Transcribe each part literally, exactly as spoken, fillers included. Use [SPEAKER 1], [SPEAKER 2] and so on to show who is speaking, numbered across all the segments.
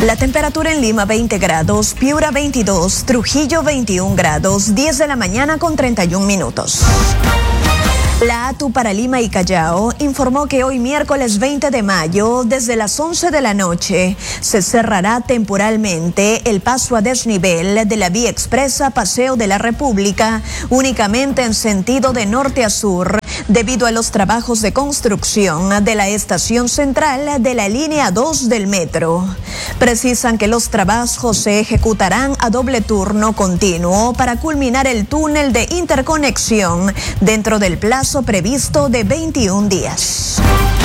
[SPEAKER 1] La temperatura en Lima veinte grados, Piura veintidós, Trujillo veintiún grados, diez de la mañana con treinta y un minutos. La ATU para Lima y Callao informó que hoy miércoles veinte de mayo, desde las once de la noche, se cerrará temporalmente el paso a desnivel de la vía expresa Paseo de la República, únicamente en sentido de norte a sur, debido a los trabajos de construcción de la estación central de la línea dos del metro. Precisan que los trabajos se ejecutarán a doble turno continuo para culminar el túnel de interconexión dentro del plazo previsto de veintiún días.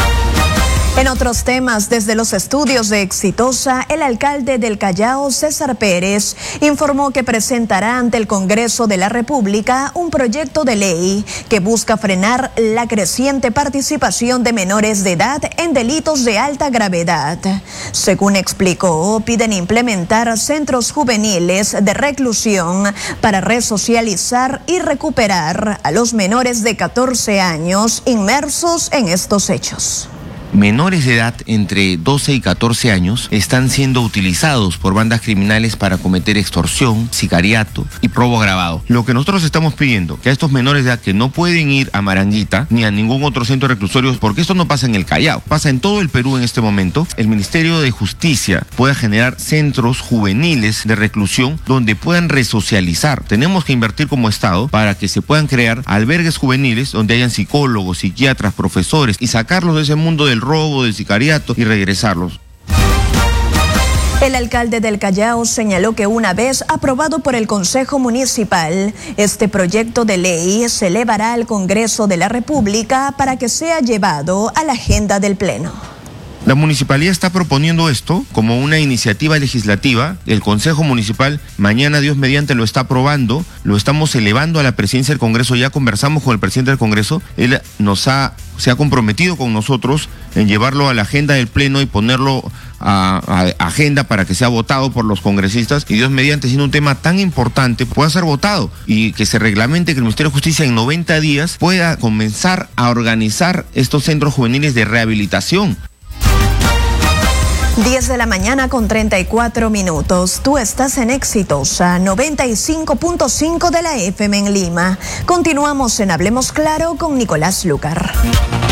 [SPEAKER 1] En otros temas, desde los estudios de Exitosa, el alcalde del Callao, César Pérez, informó que presentará ante el Congreso de la República un proyecto de ley que busca frenar la creciente participación de menores de edad en delitos de alta gravedad. Según explicó, piden implementar centros juveniles de reclusión para resocializar y recuperar a los menores de catorce años inmersos en estos hechos.
[SPEAKER 2] Menores de edad entre doce y catorce años están siendo utilizados por bandas criminales para cometer extorsión, sicariato y robo agravado. Lo que nosotros estamos pidiendo, que a estos menores de edad que no pueden ir a Maranguita ni a ningún otro centro de reclusorios, porque esto no pasa en el Callao, pasa en todo el Perú en este momento, el Ministerio de Justicia pueda generar centros juveniles de reclusión donde puedan resocializar. Tenemos que invertir como Estado para que se puedan crear albergues juveniles donde hayan psicólogos, psiquiatras, profesores y sacarlos de ese mundo del robo, del sicariato y regresarlos.
[SPEAKER 1] El alcalde del Callao señaló que una vez aprobado por el Consejo Municipal, este proyecto de ley se elevará al Congreso de la República para que sea llevado a la agenda del Pleno.
[SPEAKER 2] La municipalidad está proponiendo esto como una iniciativa legislativa. El Consejo Municipal, mañana Dios mediante, lo está aprobando, lo estamos elevando a la presidencia del Congreso. Ya conversamos con el presidente del Congreso, él nos ha, se ha comprometido con nosotros en llevarlo a la agenda del Pleno y ponerlo a, a agenda para que sea votado por los congresistas y Dios mediante, siendo un tema tan importante, pueda ser votado y que se reglamente que el Ministerio de Justicia en noventa días pueda comenzar a organizar estos centros juveniles de rehabilitación.
[SPEAKER 1] diez de la mañana con treinta y cuatro minutos. Tú estás en Exitosa, noventa y cinco punto cinco de la F M en Lima. Continuamos en Hablemos Claro con Nicolás Lucar.